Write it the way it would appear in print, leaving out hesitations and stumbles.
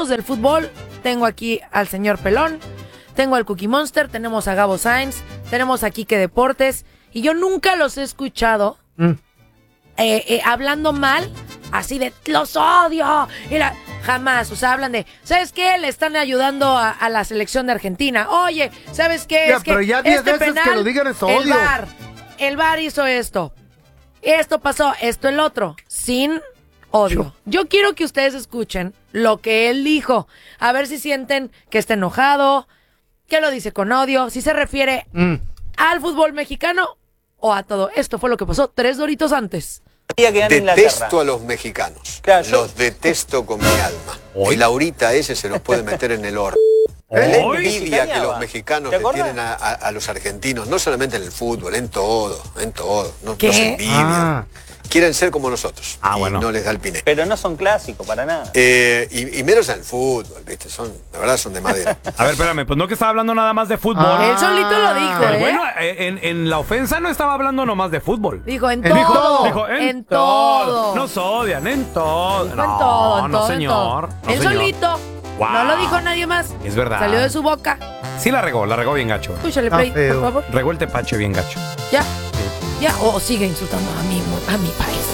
aficionados del fútbol, tengo aquí al señor Pelón, tengo al Cookie Monster, tenemos a Gabo Sainz, tenemos a Quique Deportes, y yo nunca los he escuchado hablando mal, así de, los odio, jamás, o sea, hablan de, ¿sabes qué? Le están ayudando a la selección de Argentina. Oye, ¿sabes qué? Ya, es que pero ya 10 veces penal, que lo digan es odio. El VAR hizo esto pasó, esto, el otro, sin odio. Yo quiero que ustedes escuchen lo que él dijo, a ver si sienten que está enojado, que lo dice con odio, si se refiere al fútbol mexicano o a todo. Esto fue lo que pasó 3 doritos antes. Detesto a los mexicanos. Claro, los detesto con mi alma. Y Laurita ese se los puede meter en el horno. La envidia que los mexicanos le tienen a los argentinos, no solamente en el fútbol, en todo. Nos envidian. Quieren ser como nosotros. Bueno. No les da el piné. Pero no son clásicos para nada. Y menos en el fútbol, ¿viste? La verdad son de madera. A ver, espérame, pues no que estaba hablando nada más de fútbol. Él solito lo dijo, Pero bueno, en la ofensa no estaba hablando nomás de fútbol. Dijo en todo. Dijo en todo. Nos odian, en todo. Dijo en todo, no, señor. En todo. No, Él señor. solito. Wow. No lo dijo nadie más. Es verdad. Salió de su boca. Sí la regó bien gacho. Escúchale, play, por favor. Regó el tepache bien gacho. Ya. O sigue insultando a mi país.